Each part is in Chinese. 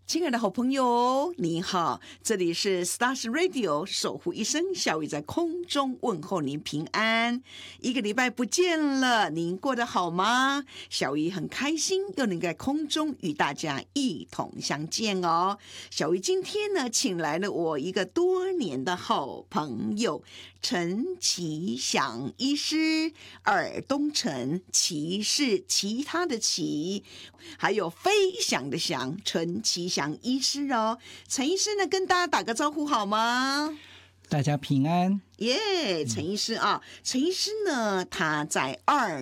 亲爱的好朋友，你好，这里是 Stars Radio 守护一生，小雨在空中问候您平安。一个礼拜不见了，您过得好吗？小雨很开心又能在空中与大家一同相见哦。小雨今天呢，请来了我一个多年的好朋友陈其祥医师，尔东陈，其是其他的其，还有飞翔的翔，陈其祥医师哦。陈医师呢，跟大家打个招呼好吗？ 大家平安耶，陈医师啊，陈医师呢，他在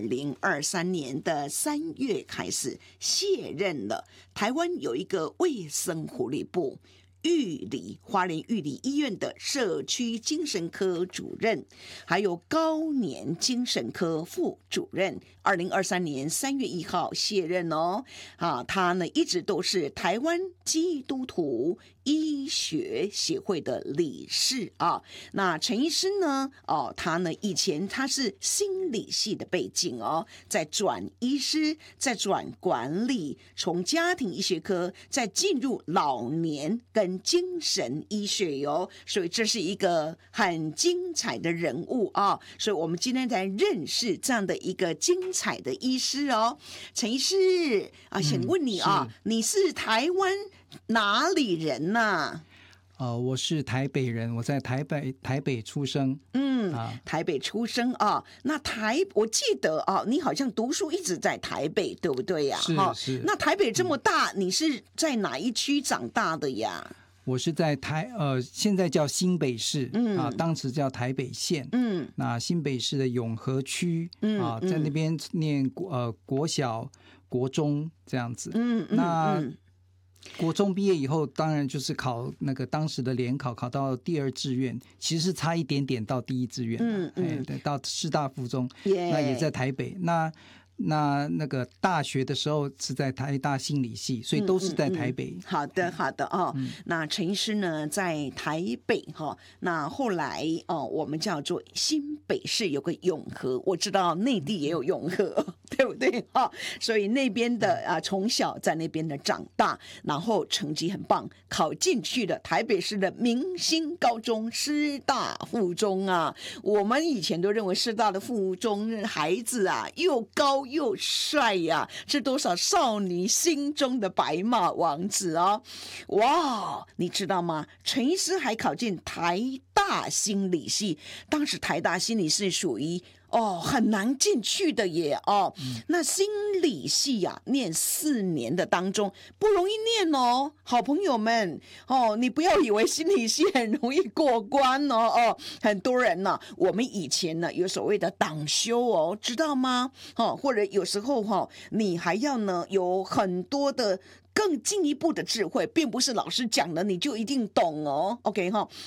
2023年的3月开始卸任了。台湾有一个卫生福利部花莲玉里医院的社区精神科主任，还有高年精神科副主任。2023年3月1号卸任哦。他呢一直都是台湾基督徒医学协会的理事啊。那陈医师呢，他呢以前他是心理系的背景哦，再转医师，再转管理，从家庭医学科再进入老年跟精神医学哟，所以这是一个很精彩的人物啊。所以我们今天来认识这样的一个精彩的医师哦。陈医师啊，想问你啊，你是台湾哪里人呐？ 我是台北人，我在台北出生。 台北出生啊。那我记得啊，你好像读书一直在台北，对不对呀？ 是。 那台北这么大，你是在哪一区长大的呀？ 我是在现在叫新北市，当时叫台北县。那新北市的永和区，在那边念国小、国中这样子。那国中毕业以后，当然就是考那个当时的联考，考到第2志愿，其实是差一点点到第1志愿。对，到师大附中，那也在台北。那个大学的时候是在台大心理系，所以都是在台北。 好的哦。那陈医师呢在台北那后来我们叫做新北市有个永和，我知道内地也有永和，对不对所以那边的从小在那边的长大，然后成绩很棒，考进去了台北市的明星高中师大附中啊。我们以前都认为师大的附中孩子又高又帅呀，是多少少女心中的白马王子哦！哇，你知道吗？陈医师还考进台大心理系，当时台大心理系属于很难进去的耶那心理系念4年的当中不容易念哦，好朋友们你不要以为心理系很容易过关很多人我们以前有所谓的党修知道吗？或者有时候你还要有很多的更进一步的智慧，并不是老师讲了你就一定懂OK